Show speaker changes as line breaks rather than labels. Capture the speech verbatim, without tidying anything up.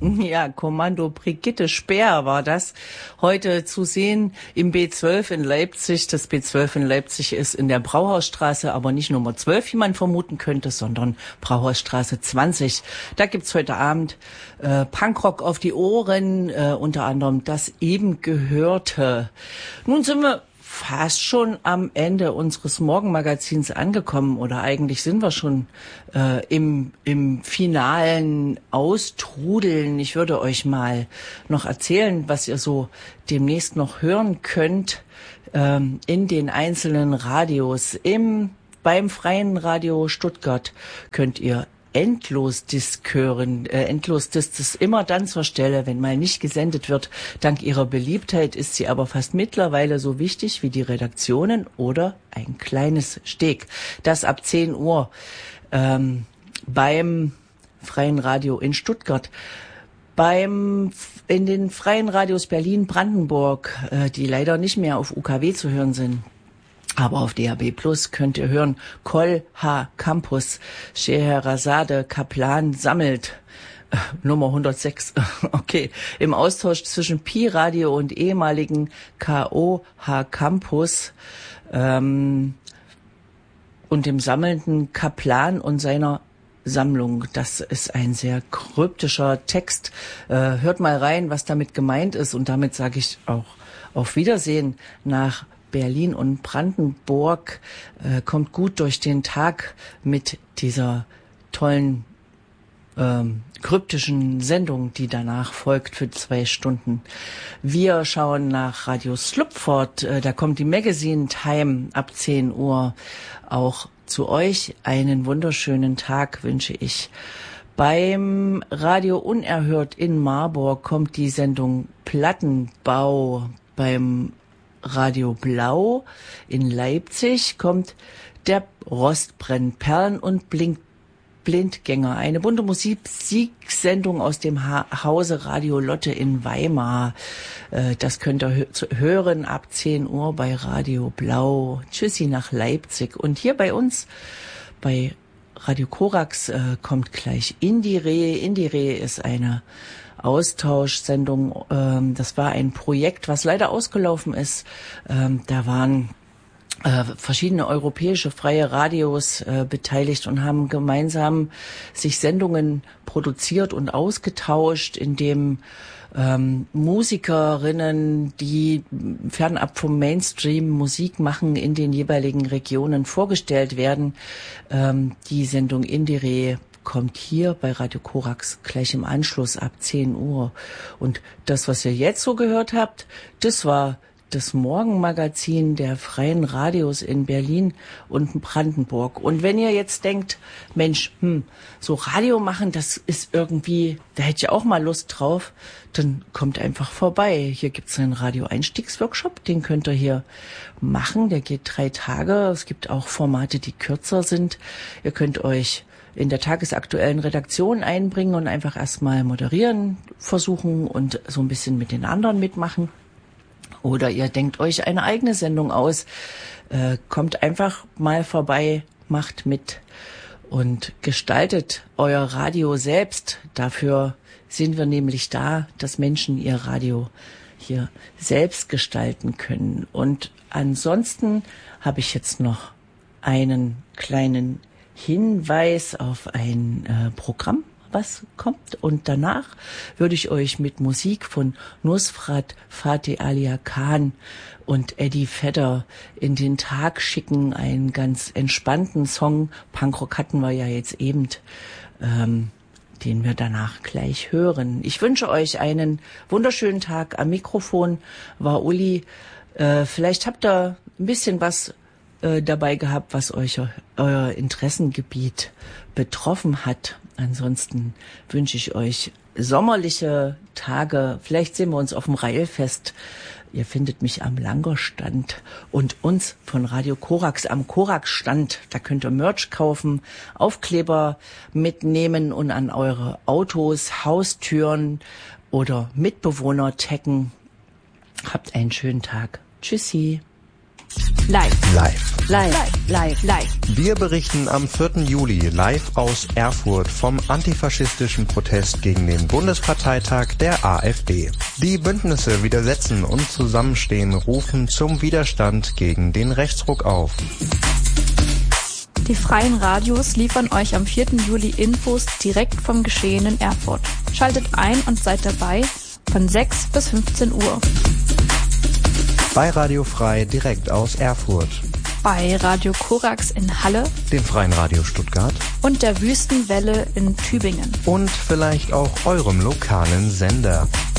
Ja, Kommando Brigitte Speer war das. Heute zu sehen im B zwölf in Leipzig. Das B zwölf in Leipzig ist in der Brauhausstraße, aber nicht Nummer zwölf, wie man vermuten könnte, sondern Brauhausstraße zwanzig. Da gibt's heute Abend äh, Punkrock auf die Ohren, äh, unter anderem das eben Gehörte. Nun sind wir fast schon am Ende unseres Morgenmagazins angekommen, oder eigentlich sind wir schon äh, im, im finalen Austrudeln. Ich würde euch mal noch erzählen, was ihr so demnächst noch hören könnt ähm, in den einzelnen Radios. Im, beim Freien Radio Stuttgart könnt ihr endlos Disc hören. Äh, endlos Disc ist immer dann zur Stelle, wenn mal nicht gesendet wird. Dank ihrer Beliebtheit ist sie aber fast mittlerweile so wichtig wie die Redaktionen oder ein kleines Steg. Das ab zehn Uhr ähm, beim Freien Radio in Stuttgart. Beim in den Freien Radios Berlin, Brandenburg, äh, die leider nicht mehr auf U K W zu hören sind, aber auf D A B Plus könnt ihr hören, Kol H Campus, Scheherazade Kaplan sammelt, äh, Nummer hundertsechs, okay, im Austausch zwischen Pi Radio und ehemaligen K O H Campus ähm, und dem sammelnden Kaplan und seiner Sammlung. Das ist ein sehr kryptischer Text. Äh, hört mal rein, was damit gemeint ist, und damit sage ich auch auf Wiedersehen nach Berlin und Brandenburg. Äh, kommt gut durch den Tag mit dieser tollen ähm, kryptischen Sendung, die danach folgt für zwei Stunden. Wir schauen nach Radio Slupford. Äh, da kommt die Magazine Time ab zehn Uhr auch zu euch. Einen wunderschönen Tag wünsche ich. Beim Radio Unerhört in Marburg kommt die Sendung Plattenbau. Beim Radio Blau in Leipzig kommt der Rostbrenn, Perlen und Blink Blindgänger, eine bunte Musiksendung aus dem ha- Hause Radio Lotte in Weimar. Äh, das könnt ihr hö- hören ab zehn Uhr bei Radio Blau. Tschüssi nach Leipzig. Und hier bei uns, bei Radio Korax, äh, kommt gleich Indire. Indire ist eine Austauschsendung. Ähm, das war ein Projekt, was leider ausgelaufen ist. Ähm, da waren äh, verschiedene europäische freie Radios äh, beteiligt und haben gemeinsam sich Sendungen produziert und ausgetauscht, in dem ähm, Musikerinnen, die fernab vom Mainstream Musik machen, in den jeweiligen Regionen vorgestellt werden. Ähm, die Sendung Indire kommt hier bei Radio Korax gleich im Anschluss ab zehn Uhr. Und das, was ihr jetzt so gehört habt, das war das Morgenmagazin der Freien Radios in Berlin und Brandenburg. Und wenn ihr jetzt denkt, Mensch, hm, so Radio machen, das ist irgendwie, da hätte ich auch mal Lust drauf, dann kommt einfach vorbei. Hier gibt's einen Radio-Einstiegsworkshop, den könnt ihr hier machen. Der geht drei Tage. Es gibt auch Formate, die kürzer sind. Ihr könnt euch in der tagesaktuellen Redaktion einbringen und einfach erstmal moderieren versuchen und so ein bisschen mit den anderen mitmachen. Oder ihr denkt euch eine eigene Sendung aus. Äh, kommt einfach mal vorbei, macht mit und gestaltet euer Radio selbst. Dafür sind wir nämlich da, dass Menschen ihr Radio hier selbst gestalten können. Und ansonsten habe ich jetzt noch einen kleinen Hinweis auf ein äh, Programm, was kommt. Und danach würde ich euch mit Musik von Nusrat Fateh Ali Khan und Eddie Vedder in den Tag schicken. Einen ganz entspannten Song. Punkrock hatten wir ja jetzt eben, ähm, den wir danach gleich hören. Ich wünsche euch einen wunderschönen Tag. Am Mikrofon war Uli. Äh, vielleicht habt ihr ein bisschen was äh, dabei gehabt, was euch euer Interessengebiet betroffen hat. Ansonsten wünsche ich euch sommerliche Tage. Vielleicht sehen wir uns auf dem Railfest. Ihr findet mich am Langerstand und uns von Radio Korax am Korax-Stand. Da könnt ihr Merch kaufen, Aufkleber mitnehmen und an eure Autos, Haustüren oder Mitbewohner taggen. Habt einen schönen Tag. Tschüssi.
Live.
Live.
Live. Live. Live.
Wir berichten am vierten Juli live aus Erfurt vom antifaschistischen Protest gegen den Bundesparteitag der AfD. Die Bündnisse Widersetzen und Zusammenstehen rufen zum Widerstand gegen den Rechtsruck auf.
Die freien Radios liefern euch am vierten Juli Infos direkt vom Geschehen in Erfurt. Schaltet ein und seid dabei von sechs bis fünfzehn Uhr.
Bei Radio Frei direkt aus Erfurt.
Bei Radio Korax in Halle.
Dem Freien Radio Stuttgart.
Und der Wüstenwelle in Tübingen.
Und vielleicht auch eurem lokalen Sender.